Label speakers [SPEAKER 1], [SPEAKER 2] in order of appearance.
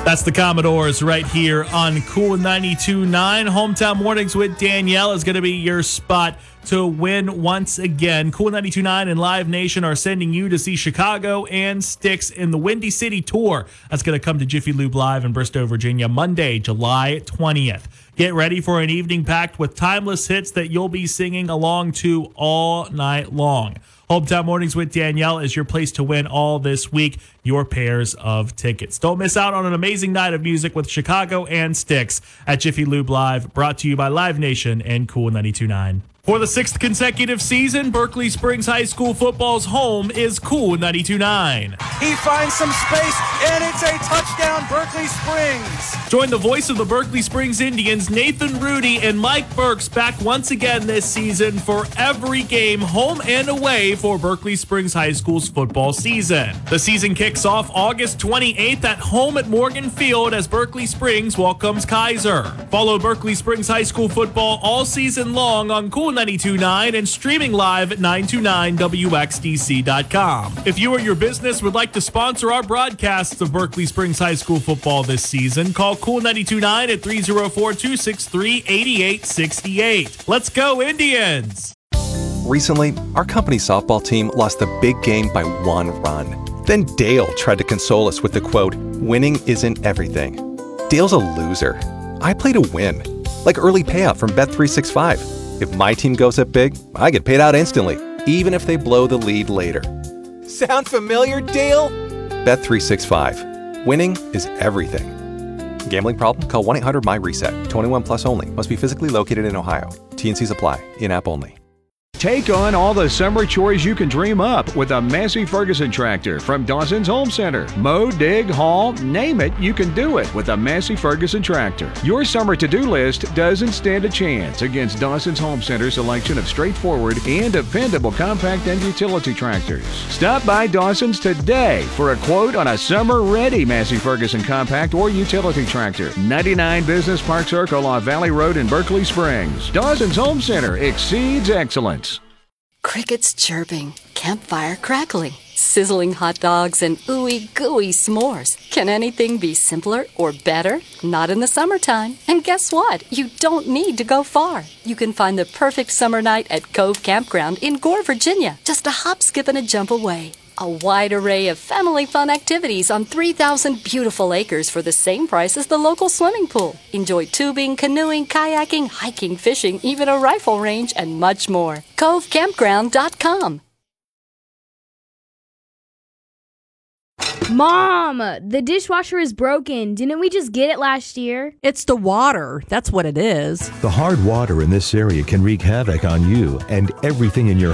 [SPEAKER 1] That's the Commodores right here on Cool 92.9. Hometown Mornings with Danielle is going to be your spot to win once again. Cool 92.9 and Live Nation are sending you to see Chicago and Styx in the Windy City Tour. That's going to come to Jiffy Lube Live in Bristow, Virginia, Monday, July 20th. Get ready for an evening packed with timeless hits that you'll be singing along to all night long. Hometown Mornings with Danielle is your place to win all this week, your pairs of tickets. Don't miss out on an amazing night of music with Chicago and Styx at Jiffy Lube Live, brought to you by Live Nation and Cool 92.9. For the 6th consecutive season, Berkeley Springs High School football's home is Cool 92.9.
[SPEAKER 2] He finds some space, and it's a touchdown, Berkeley Springs.
[SPEAKER 1] Join the voice of the Berkeley Springs Indians, Nathan Rudy and Mike Burks, back once again this season for every game, home and away, for Berkeley Springs High School's football season. The season kicks off August 28th at home at Morgan Field as Berkeley Springs welcomes Kaiser. Follow Berkeley Springs High School football all season long on Cool 92.9 and streaming live at 929wxdc.com. If you or your business would like to sponsor our broadcasts of Berkeley Springs High School football this season, call Cool 92.9 at 304-263-8868. Let's go, Indians!
[SPEAKER 3] Recently, our company softball team lost the big game by 1 run. Then Dale tried to console us with the quote, "Winning isn't everything." Dale's a loser. I play to win, like early payout from Bet365. If my team goes up big, I get paid out instantly, even if they blow the lead later. Sound familiar, Dale? Bet365. Winning is everything. Gambling problem? Call 1-800-MY-RESET. 21 plus only. Must be physically located in Ohio. T&Cs apply. In-app only.
[SPEAKER 4] Take on all the summer chores you can dream up with a Massey Ferguson tractor from Dawson's Home Center. Mow, dig, haul, name it, you can do it with a Massey Ferguson tractor. Your summer to-do list doesn't stand a chance against Dawson's Home Center's selection of straightforward and dependable compact and utility tractors. Stop by Dawson's today for a quote on a summer-ready Massey Ferguson compact or utility tractor. 99 Business Park Circle off Valley Road in Berkeley Springs. Dawson's Home Center exceeds excellence.
[SPEAKER 5] Crickets chirping, campfire crackling, sizzling hot dogs, and ooey gooey s'mores. Can anything be simpler or better? Not in the summertime. And guess what? You don't need to go far. You can find the perfect summer night at Cove Campground in Gore, Virginia, just a hop, skip, and a jump away. A wide array of family fun activities on 3,000 beautiful acres for the same price as the local swimming pool. Enjoy tubing, canoeing, kayaking, hiking, fishing, even a rifle range, and much more. CoveCampground.com.
[SPEAKER 6] Mom, the dishwasher is broken. Didn't we just get it last year?
[SPEAKER 7] It's the water. That's what it is.
[SPEAKER 8] The hard water in this area can wreak havoc on you and everything in your